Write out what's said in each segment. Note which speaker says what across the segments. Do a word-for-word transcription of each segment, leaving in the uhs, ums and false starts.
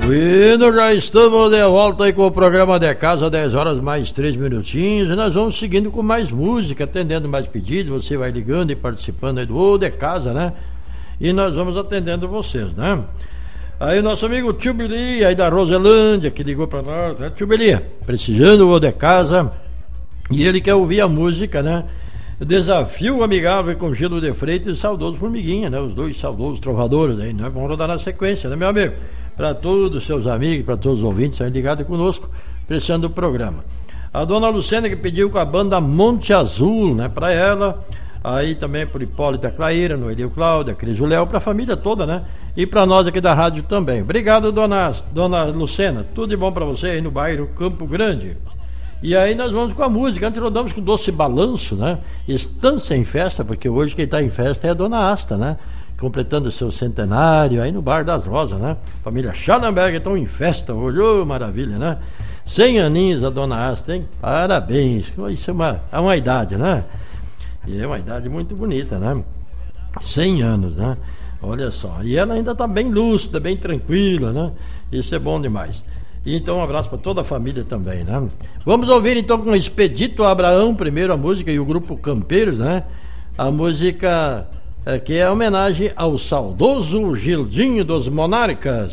Speaker 1: Bueno, já estamos de volta aí com o programa de casa, dez horas mais três minutinhos, e nós vamos seguindo com mais música, atendendo mais pedidos, você vai ligando e participando aí do O de Casa, né? E nós vamos atendendo vocês, né? Aí o nosso amigo Tio Bili, aí da Roselândia, que ligou pra nós, né? Tio Bili, precisando do O de Casa, e ele quer ouvir a música, né? Desafio Amigável com Gelo de Freitas e Saudoso Formiguinha, né? Os dois saudosos trovadores aí, nós vamos rodar na sequência, né, meu amigo? Para todos os seus amigos, para todos os ouvintes aí ligados conosco, precisando do programa. A dona Lucena que pediu com a banda Monte Azul, né, para ela, aí também por Hipólita Claíra, Noelio Cláudia, Cris Léo, para a família toda, né, e para nós aqui da rádio também. Obrigado, dona, dona Lucena, tudo de bom para você aí no bairro Campo Grande. E aí nós vamos com a música, antes rodamos com Doce Balanço, né, Estância em Festa, porque hoje quem está em festa é a dona Asta, né, completando seu centenário aí no Bar das Rosas, né? Família Schallenberg estão em festa hoje, oh, maravilha, né? Cem aninhos a dona Asta, hein? Parabéns, isso é uma, é uma idade, né? E é uma idade muito bonita, né? Cem anos, né? Olha só, e ela ainda está bem lúcida, bem tranquila, né? Isso é bom demais. E então um abraço para toda a família também, né? Vamos ouvir então com o Expedito Abraão, primeiro a música, e o grupo Campeiros, né? A música... que é homenagem ao saudoso Gildinho dos Monarcas.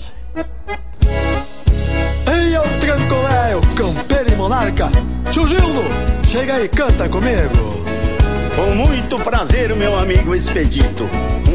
Speaker 2: Ei, eu tranco é o campeiro e monarca. Tio Gildo, chega aí, canta comigo.
Speaker 3: Com muito prazer, meu amigo Expedito.